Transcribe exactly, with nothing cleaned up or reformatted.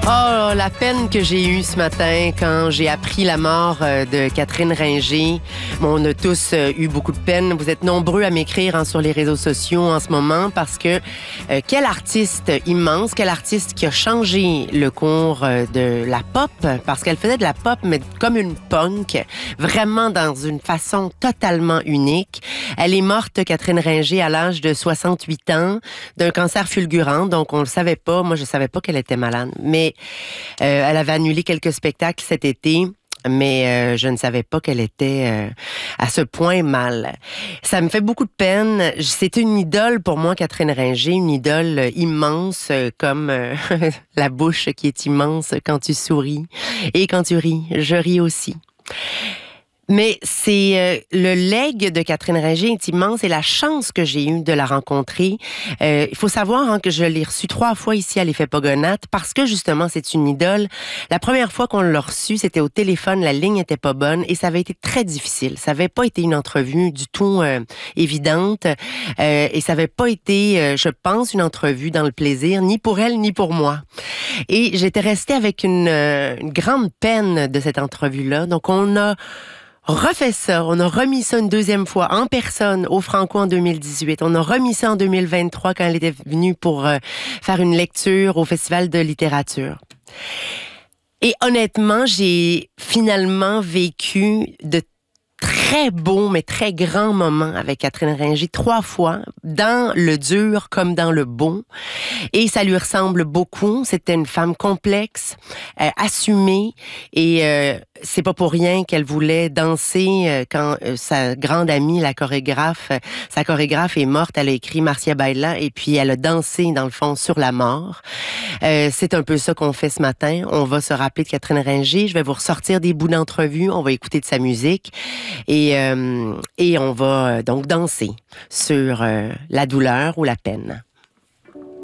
Oh, la peine que j'ai eue ce matin quand j'ai appris la mort euh, de Catherine Ringer. Bon, on a tous euh, eu beaucoup de peine. Vous êtes nombreux à m'écrire hein, sur les réseaux sociaux en ce moment parce que euh, quel artiste immense, quel artiste qui a changé le cours euh, de la pop, parce qu'elle faisait de la pop, mais comme une punk, vraiment dans une façon totalement unique. Elle est morte, Catherine Ringer, à l'âge de soixante-huit ans, d'un cancer fulgurant, donc on le savait pas. Moi, je savais pas qu'elle était malade, mais euh, elle avait annulé quelques spectacles cet été. Mais euh, je ne savais pas qu'elle était euh, à ce point mal. Ça me fait beaucoup de peine. C'était une idole pour moi, Catherine Ringer, une idole immense, euh, comme euh, la bouche qui est immense quand tu souris. Et quand tu ris, je ris aussi. Mais c'est euh, le legs de Catherine Ringer est immense et la chance que j'ai eue de la rencontrer. Euh, il faut savoir hein, que je l'ai reçue trois fois ici à l'Effet Pogonat parce que justement c'est une idole. La première fois qu'on l'a reçue, c'était au téléphone, la ligne était pas bonne et ça avait été très difficile. Ça avait pas été une entrevue du tout euh, évidente euh, et ça avait pas été, euh, je pense, une entrevue dans le plaisir ni pour elle ni pour moi. Et j'étais restée avec une, euh, une grande peine de cette entrevue-là. Donc on a refait ça, on a remis ça une deuxième fois en personne au Franco en deux mille dix-huit. On a remis ça en deux mille vingt-trois quand elle était venue pour euh, faire une lecture au Festival de littérature. Et honnêtement, j'ai finalement vécu de très beaux, mais très grands moments avec Catherine Ringer, trois fois, dans le dur comme dans le beau. Et ça lui ressemble beaucoup. C'était une femme complexe, euh, assumée, et euh, c'est pas pour rien qu'elle voulait danser euh, quand euh, sa grande amie, la chorégraphe, euh, sa chorégraphe est morte. Elle a écrit Marcia Baila, et puis elle a dansé, dans le fond, sur la mort. Euh, c'est un peu ça qu'on fait ce matin. On va se rappeler de Catherine Ringer. Je vais vous ressortir des bouts d'entrevue. On va écouter de sa musique. Et, euh, et on va euh, donc danser sur euh, la douleur ou la peine.